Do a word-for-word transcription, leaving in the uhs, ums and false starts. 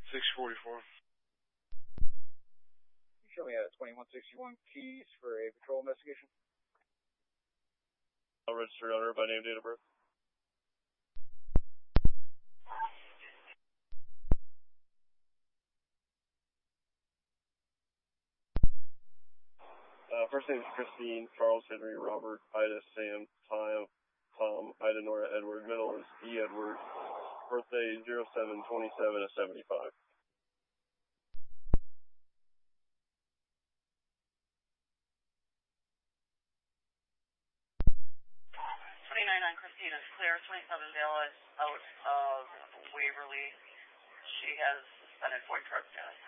six forty-four. Show me a twenty-one sixty-one keys for a patrol investigation. I'll register owner by name, date of birth. Uh, first name is Christine, Charles, Henry, Robert, Ida, Sam, Tom, Tom, Ida, Nora, Edward. Middle is E. Edward. Birthday zero seven twenty-seven of seventy-five. twenty-nine on Christine is clear. twenty-seven Dale is out of Waverly. She has suspended Ford truck status.